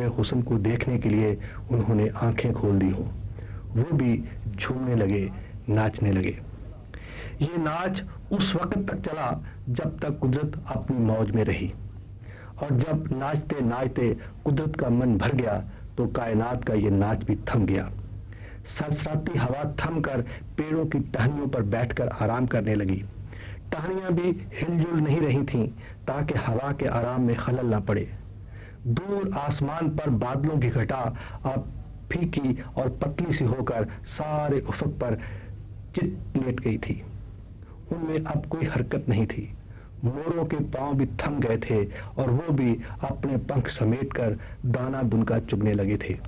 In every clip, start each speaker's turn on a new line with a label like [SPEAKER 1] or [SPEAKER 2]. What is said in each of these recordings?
[SPEAKER 1] हुस्न को देखने के लिए उन्होंने आंखें खोल दी हों। वो भी झूमने लगे, नाचने लगे। ये नाच उस वक्त तक चला जब तक कुदरत अपनी मौज में रही, और जब नाचते नाचते कुदरत का मन भर गया तो कायनात का ये नाच भी थम गया। सरसराती हवा थम कर पेड़ों की टहनियों पर बैठकर आराम करने लगी। टहनियां भी हिलजुल नहीं रही थीं ताकि हवा के आराम में खलल न पड़े। दूर आसमान पर बादलों की घटा अब फीकी और पतली सी होकर सारे उफक पर चित लेट गई थी। उनमें अब कोई हरकत नहीं थी। मोरों के पांव भी थम गए थे और वो भी अपने पंख समेटकर दाना दुनका चुगने लगे थे।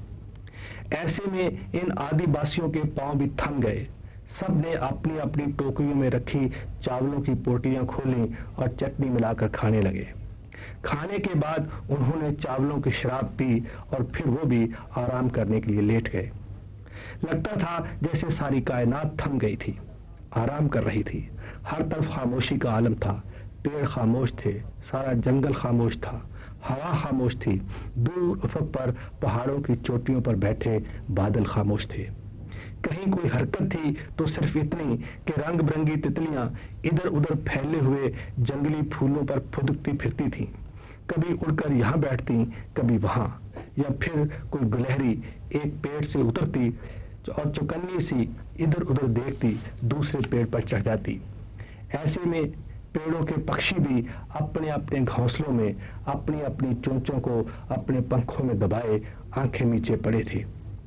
[SPEAKER 1] ऐसे में इन आदिवासियों के पांव भी थम गए। सब ने अपनी अपनी टोकरियों में रखी चावलों की पोटलियां खोली और चटनी मिलाकर खाने लगे। खाने के बाद उन्होंने चावलों की शराब पी और फिर वो भी आराम करने के लिए लेट गए। लगता था जैसे सारी कायनात थम गई थी, आराम कर रही थी। हर तरफ खामोशी का आलम था। पेड़ खामोश थे, सारा जंगल खामोश था, हवा खामोश थी। दूर उफक पर पहाड़ों की चोटियों पर बैठे बादल खामोश थे। कहीं कोई हरकत थी तो सिर्फ इतनी कि रंग बिरंगी तितलियां इधर उधर फैले हुए जंगली फूलों पर फुदकती फिरती थीं। कभी उड़कर यहाँ बैठती, कभी वहां, या फिर कोई गुलहरी एक पेड़ से उतरती और चौकन्नी सी इधर उधर देखती दूसरे पेड़ पर चढ़ जाती। ऐसे में पेड़ों के पक्षी भी अपने अपने घोंसलों में अपनी अपनी चोंचों को अपने पंखों में दबाए आंखें नीचे पड़े थे।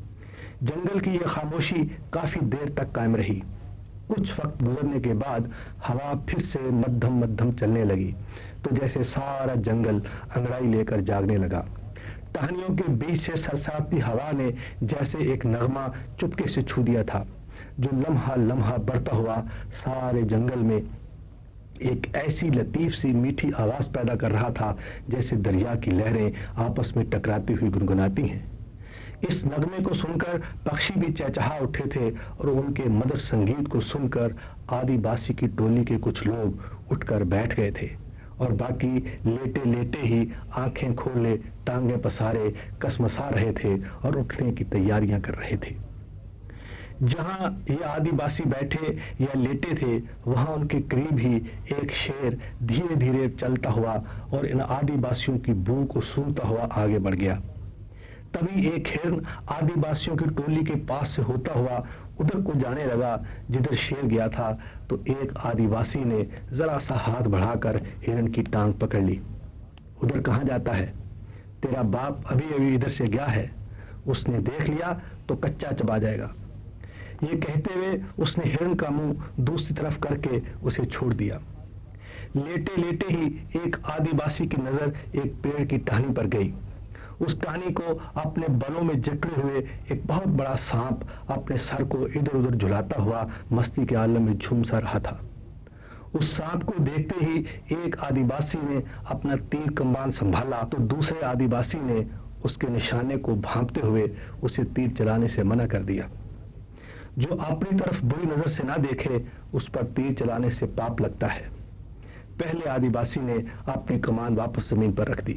[SPEAKER 1] जंगल की यह खामोशी काफी देर तक कायम रही। कुछ वक्त गुजरने के बाद हवा फिर से मध्यम मध्यम चलने लगी तो जैसे सारा जंगल अंगड़ाई लेकर जागने लगा। टहनियों के बीच से सरसाती हवा ने जैसे एक नगमा चुपके से छू दिया था, जो लम्हा लम्हा बढ़ता हुआ सारे जंगल में एक ऐसी लतीफ सी मीठी आवाज पैदा कर रहा था जैसे दरिया की लहरें आपस में टकराती हुई गुनगुनाती हैं। इस नगमे को सुनकर पक्षी भी चहचहा उठे थे और उनके मधुर संगीत को सुनकर आदिवासी की टोली के कुछ लोग उठकर बैठ गए थे और बाकी लेटे लेटे ही आंखें खोले, टांगे पसारे कसमसा रहे थे और उठने की तैयारियां कर रहे थे। जहां ये आदिवासी बैठे या लेटे थे वहां उनके करीब ही एक शेर धीरे धीरे चलता हुआ और इन आदिवासियों की बू को सूंघता हुआ आगे बढ़ गया। तभी एक हिरन आदिवासियों की टोली के पास से होता हुआ उधर को जाने लगा जिधर शेर गया था, तो एक आदिवासी ने जरा सा हाथ बढ़ाकर हिरन की टांग पकड़ ली। उधर कहां जाता है? तेरा बाप अभी अभी इधर से गया है, उसने देख लिया तो कच्चा चबा जाएगा। ये कहते हुए उसने हिरन का मुंह दूसरी तरफ करके उसे छोड़ दिया। लेटे लेटे ही एक आदिवासी की नजर एक पेड़ की टहनी पर गई। उस टहनी को अपने बलों में जकड़े हुए एक बहुत बड़ा सांप अपने सर को इधर उधर झुलाता हुआ मस्ती के आलम में झूम सा रहा था। उस सांप को देखते ही एक आदिवासी ने अपना तीर कमान संभाला तो दूसरे आदिवासी ने उसके निशाने को भांपते हुए उसे तीर चलाने से मना कर दिया। जो अपनी तरफ बुरी नजर से ना देखे उस पर तीर चलाने से पाप लगता है। पहले आदिवासी ने अपनी कमान वापस जमीन पर रख दी।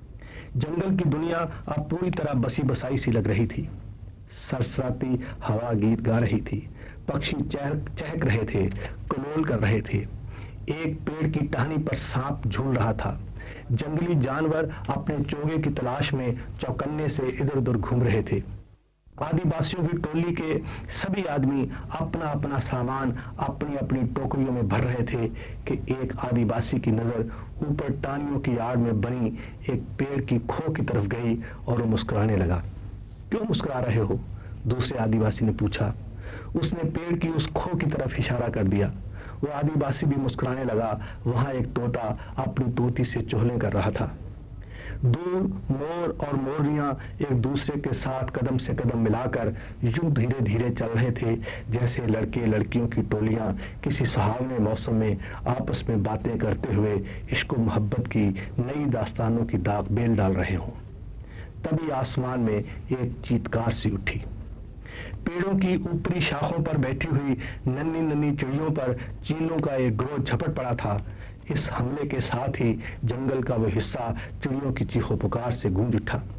[SPEAKER 1] जंगल की दुनिया अब पूरी तरह बसी बसाई सी लग रही थी। सरसराती हवा गीत गा रही थी, पक्षी चहक रहे थे, कलोल कर रहे थे। एक पेड़ की टहनी पर सांप झूल रहा था। जंगली जानवर अपने चोगे की तलाश में चौकन्ने से इधर उधर घूम रहे थे। आदिवासियों की टोली के सभी आदमी अपना अपना सामान अपनी अपनी टोकरियों में भर रहे थे कि एक आदिवासी की नजर ऊपर टानियों की आड़ में बनी एक पेड़ की खो की तरफ गई और वो मुस्कुराने लगा। क्यों मुस्कुरा रहे हो? दूसरे आदिवासी ने पूछा। उसने पेड़ की उस खो की तरफ इशारा कर दिया। वो आदिवासी भी मुस्कुराने लगा। वहां एक तोता अपनी तोती से चोहले कर रहा था। दूर मोर और मोरनियां एक दूसरे के साथ कदम से कदम मिलाकर यूं धीरे धीरे चल रहे थे जैसे लड़के लड़कियों की टोलियां किसी सुहावने मौसम में आपस में बातें करते हुए इश्क व मोहब्बत की नई दास्तानों की दाग बेल डाल रहे हों। तभी आसमान में एक चीत्कार सी उठी। पेड़ों की ऊपरी शाखों पर बैठी हुई नन्ही नन्ही चिड़ियों पर चीलों का एक ग्रोह झपट पड़ा था। इस हमले के साथ ही जंगल का वह हिस्सा चिड़ियों की चीखों पुकार से गूंज उठा।